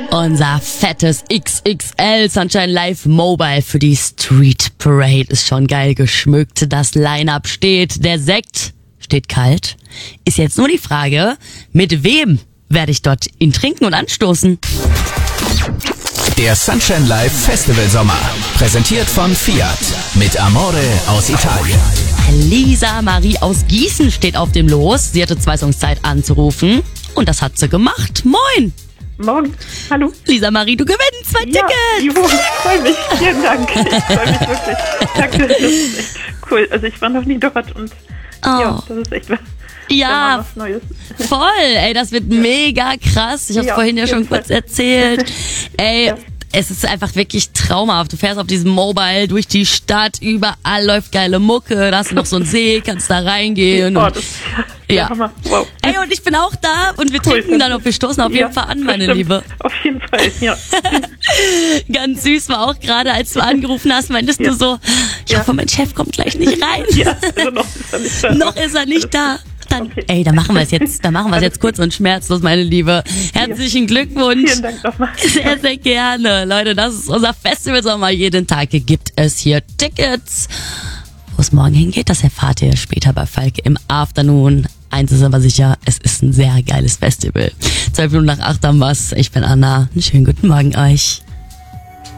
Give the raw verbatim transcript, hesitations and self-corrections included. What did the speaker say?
Unser fettes X X L Sunshine Live Mobile für die Street Parade ist schon geil geschmückt. Das Line-Up steht, der Sekt steht kalt. Ist jetzt nur die Frage, mit wem werde ich dort ihn trinken und anstoßen? Der Sunshine Live Festival Sommer, präsentiert von Fiat, mit Amore aus Italien. Lisa Marie aus Gießen steht auf dem Los. Sie hatte zwei Songs Zeit anzurufen und das hat sie gemacht. Moin! Morgen. Hallo. Lisa Marie, du gewinnst zwei Ja, Tickets! Ivo, ich freue mich. Vielen Dank. Ich freue mich wirklich. Danke. Das ist echt cool. Also ich war noch nie dort und Oh. ja, das ist echt was. Ja, was Neues. voll. Ey, das wird mega krass. Ich hab's Ja, vorhin ja auf schon jeden kurz Fall. erzählt. Ey, Ja. es ist einfach wirklich traumhaft. Du fährst auf diesem Mobile durch die Stadt, überall läuft geile Mucke, da hast du noch so einen See, kannst da reingehen. Oh, Und, das ist Ja. ja Hammer. Wow. ey, und ich bin auch da und wir Cool. trinken dann auf, wir stoßen auf jeden Ja, Fall an, meine bestimmt. Liebe. Auf jeden Fall, ja. Ganz süß war auch gerade, als du angerufen hast, meintest Ja. du so, ich Ja. hoffe, mein Chef kommt gleich nicht rein. Ja, also noch ist er nicht da. Noch ist er nicht da. Dann, Okay. ey, dann machen wir es jetzt, dann machen wir es jetzt kurz und schmerzlos, meine Liebe. Herzlichen Glückwunsch. Vielen Dank nochmal. Sehr, sehr gerne. Leute, das ist unser Festival Sommer. Jeden Tag gibt es hier Tickets. Wo es morgen hingeht, das erfahrt ihr später bei Falke im Afternoon. Eins ist aber sicher, es ist ein sehr geiles Festival. Zwölf Minuten nach acht haben wir's. Ich bin Anna. Einen schönen guten Morgen euch.